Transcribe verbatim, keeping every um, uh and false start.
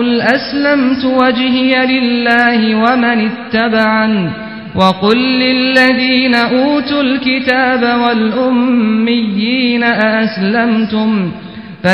فقل أسلمت وجهي لله ومن اتبعن وقل للذين أوتوا الكتاب والأميين أأسلمتم